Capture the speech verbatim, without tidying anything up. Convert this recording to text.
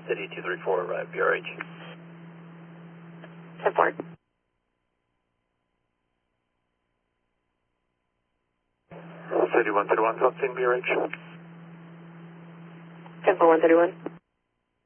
City two three four, uh, B R H. ten four. City one thirty-one, South ten B R H. ten four one thirty-one.